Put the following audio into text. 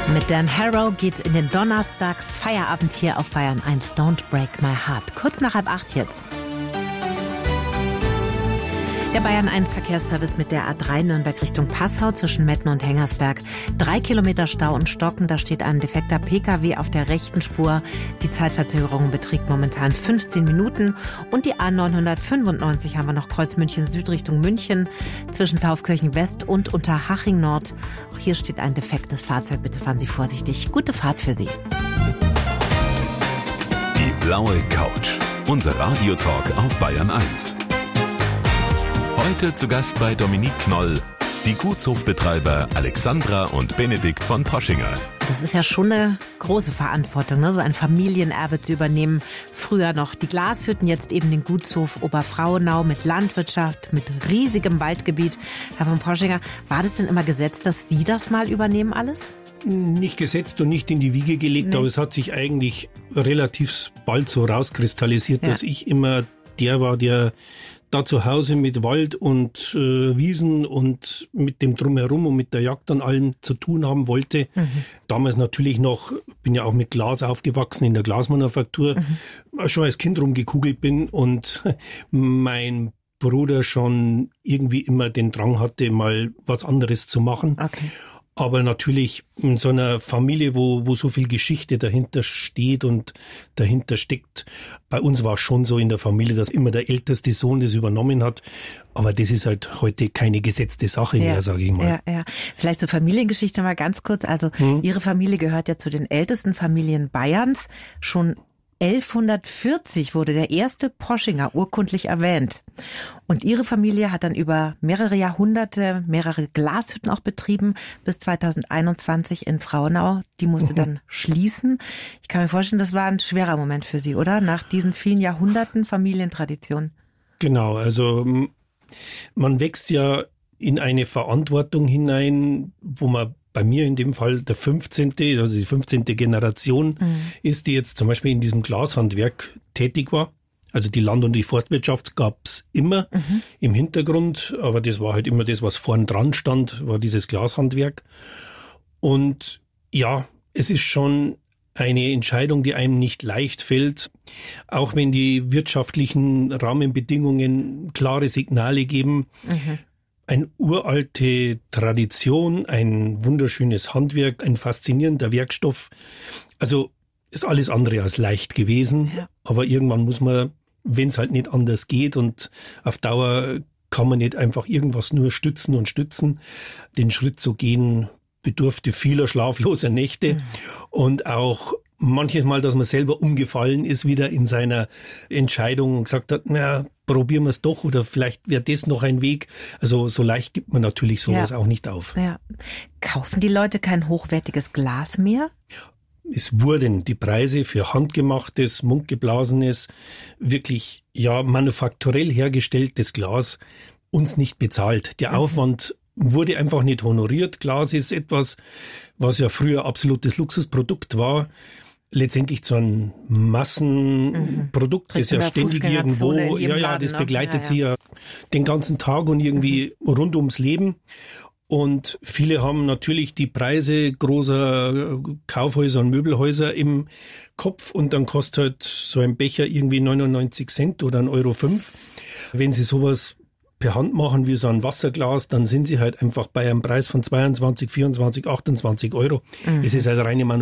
Mit Dan Harrow geht's in den Donnerstags Feierabend hier auf Bayern 1. Don't Break My Heart. Kurz nach 7:30 jetzt. Der Bayern 1 Verkehrsservice mit der A3 Nürnberg Richtung Passau zwischen Metten und Hengersberg. 3 Kilometer Stau und Stocken, da steht ein defekter Pkw auf der rechten Spur. Die Zeitverzögerung beträgt momentan 15 Minuten. Und die A995 haben wir noch Kreuz München Süd Richtung München zwischen Taufkirchen West und Unterhaching Nord. Auch hier steht ein defektes Fahrzeug. Bitte fahren Sie vorsichtig. Gute Fahrt für Sie. Die blaue Couch. Unser Radiotalk auf Bayern 1. Heute zu Gast bei Dominique Knoll, die Gutshofbetreiber Alexandra und Benedikt von Poschinger. Das ist ja schon eine große Verantwortung, ne? So ein Familienerbe zu übernehmen. Früher noch die Glashütten, jetzt eben den Gutshof Oberfrauenau mit Landwirtschaft, mit riesigem Waldgebiet. Herr von Poschinger, war das denn immer gesetzt, dass Sie das mal übernehmen alles? Nicht gesetzt und nicht in die Wiege gelegt, aber es hat sich eigentlich relativ bald so rauskristallisiert, dass ich immer der war, der da zu Hause mit Wald und Wiesen und mit dem Drumherum und mit der Jagd an allem zu tun haben wollte. Damals natürlich noch, bin ja auch mit Glas aufgewachsen in der Glasmanufaktur, schon als Kind rumgekugelt bin und mein Bruder schon irgendwie immer den Drang hatte, mal was anderes zu machen. Okay. Aber natürlich in so einer Familie, wo so viel Geschichte dahinter steht und dahinter steckt. Bei uns war es schon so in der Familie, dass immer der älteste Sohn das übernommen hat. Aber das ist halt heute keine gesetzte Sache mehr, sage ich mal. Ja. Vielleicht zur Familiengeschichte mal ganz kurz. Also Ihre Familie gehört ja zu den ältesten Familien Bayerns. Schon 1140 wurde der erste Poschinger urkundlich erwähnt. Und Ihre Familie hat dann über mehrere Jahrhunderte mehrere Glashütten auch betrieben, bis 2021 in Frauenau. Die musste dann schließen. Ich kann mir vorstellen, das war ein schwerer Moment für Sie, oder? Nach diesen vielen Jahrhunderten Familientradition. Genau, also man wächst ja in eine Verantwortung hinein, wo man bei mir in dem Fall der 15., also die 15. Generation ist, die jetzt zum Beispiel in diesem Glashandwerk tätig war. Also die Land- und die Forstwirtschaft gab's immer im Hintergrund, aber das war halt immer das, was vorn dran stand, war dieses Glashandwerk. Und ja, es ist schon eine Entscheidung, die einem nicht leicht fällt, auch wenn die wirtschaftlichen Rahmenbedingungen klare Signale geben. Eine uralte Tradition, ein wunderschönes Handwerk, ein faszinierender Werkstoff. Also ist alles andere als leicht gewesen. Ja. Aber irgendwann muss man, wenn es halt nicht anders geht und auf Dauer kann man nicht einfach irgendwas nur stützen und stützen. Den Schritt zu gehen bedurfte vieler schlafloser Nächte und auch manches Mal, dass man selber umgefallen ist wieder in seiner Entscheidung und gesagt hat, na, probieren wir es doch oder vielleicht wäre das noch ein Weg. Also so leicht gibt man natürlich sowas auch nicht auf. Ja. Kaufen die Leute kein hochwertiges Glas mehr? Es wurden die Preise für handgemachtes, mundgeblasenes, wirklich manufakturell hergestelltes Glas uns nicht bezahlt. Der Aufwand wurde einfach nicht honoriert. Glas ist etwas, was ja früher absolutes Luxusprodukt war, letztendlich zu einem Massenprodukt, das ja ständig irgendwo, das begleitet sie ja den ganzen Tag und irgendwie rund ums Leben. Und viele haben natürlich die Preise großer Kaufhäuser und Möbelhäuser im Kopf und dann kostet halt so ein Becher irgendwie 99 Cent oder 1,05 €. Wenn sie sowas per Hand machen wie so ein Wasserglas, dann sind sie halt einfach bei einem Preis von 22, 24, 28 €. Es ist halt reine